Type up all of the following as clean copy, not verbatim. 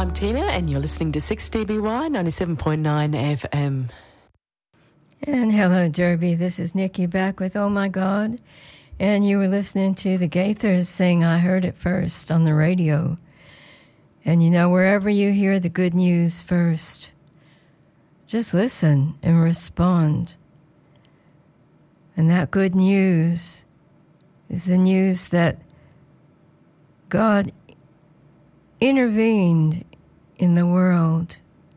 I'm Tina and you're listening to 6DBY 97.9 FM. And hello, Derby. This is Nikki back with Oh My God. And you were listening to the Gaithers sing I Heard It First on the radio. And you know, wherever you hear the good news first, just listen and respond. And that good news is the news that God intervened in the world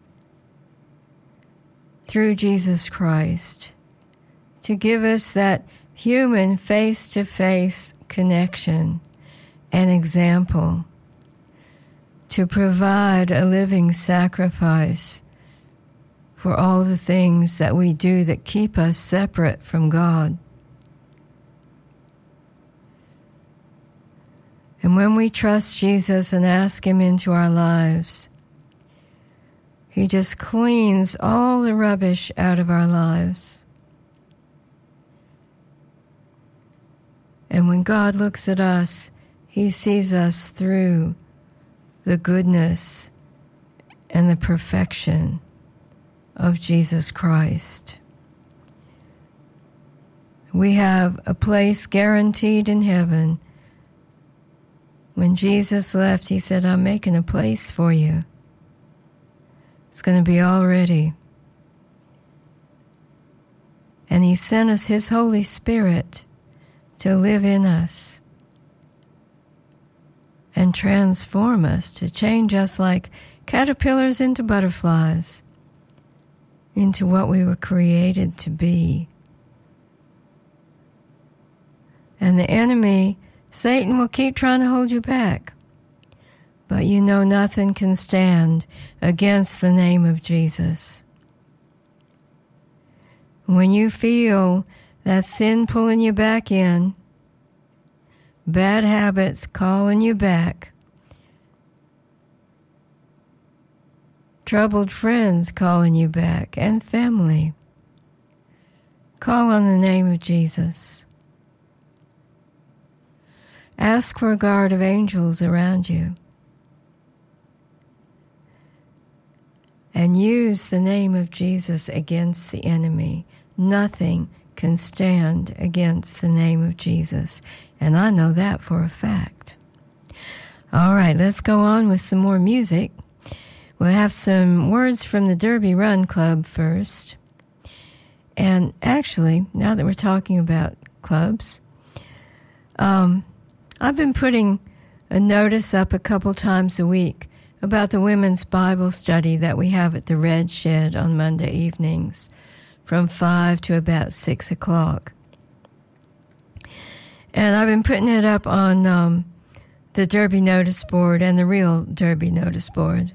through Jesus Christ to give us that human face-to-face connection and example, to provide a living sacrifice for all the things that we do that keep us separate from God. And when we trust Jesus and ask Him into our lives, He just cleans all the rubbish out of our lives. And when God looks at us, He sees us through the goodness and the perfection of Jesus Christ. We have a place guaranteed in heaven. When Jesus left, He said, I'm making a place for you. It's going to be all ready. And He sent us His Holy Spirit to live in us and transform us, to change us like caterpillars into butterflies, into what we were created to be. And the enemy, Satan, will keep trying to hold you back. But you know nothing can stand against the name of Jesus. When you feel that sin pulling you back in, bad habits calling you back, troubled friends calling you back, and family, call on the name of Jesus. Ask for a guard of angels around you. And use the name of Jesus against the enemy. Nothing can stand against the name of Jesus. And I know that for a fact. All right, let's go on with some more music. We'll have some words from the Derby Run Club first. And actually, now that we're talking about clubs, I've been putting a notice up a couple times a week about the women's Bible study that we have at the Red Shed on Monday evenings from 5 to about 6 o'clock. And I've been putting it up on the Derby notice board and the real Derby notice board.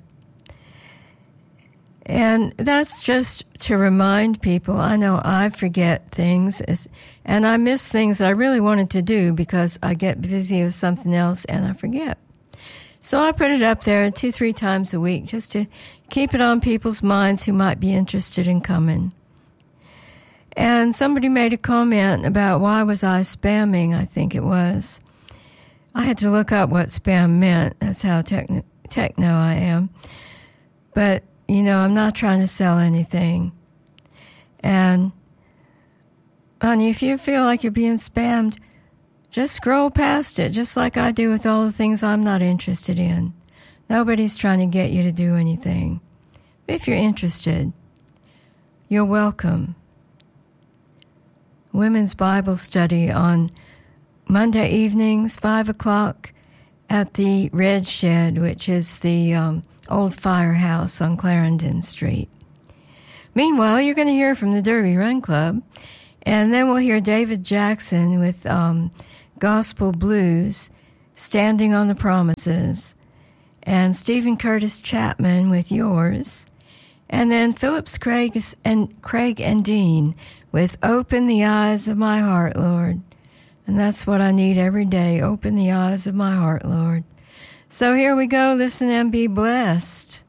And that's just to remind people. I know I forget things, and I miss things that I really wanted to do because I get busy with something else and I forget. So I put it up there 2-3 times a week just to keep it on people's minds who might be interested in coming. And somebody made a comment about why was I spamming, I think it was. I had to look up what spam meant. That's how techno I am. But, you know, I'm not trying to sell anything. And, honey, if you feel like you're being spammed, just scroll past it, just like I do with all the things I'm not interested in. Nobody's trying to get you to do anything. If you're interested, you're welcome. Women's Bible study on Monday evenings, 5 o'clock, at the Red Shed, which is the old firehouse on Clarendon Street. Meanwhile, you're going to hear from the Derby Run Club, and then we'll hear David Jackson with Gospel Blues, Standing on the Promises, and Stephen Curtis Chapman with Yours, and then Phillips Craig and Dean with Open the Eyes of My Heart, Lord. And that's what I need every day, open the eyes of my heart, Lord. So here we go, listen and be blessed.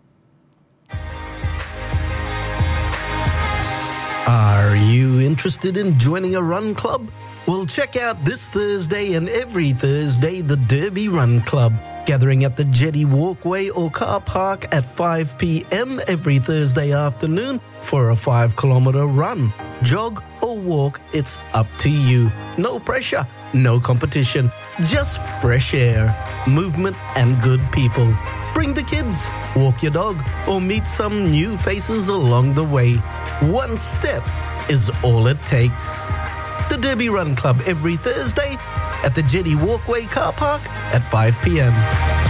Are you interested in joining a run club? Well, check out this Thursday and every Thursday the Derby Run Club. gathering at the Jetty Walkway or car park at 5 p.m. every Thursday afternoon for a 5-kilometer run, jog or walk. It's up to you. No pressure, no competition, just fresh air, movement and good people. Bring the kids, walk your dog or meet some new faces along the way. One step is all it takes. The Derby Run Club every Thursday at the Jetty Walkway car park at 5 p.m.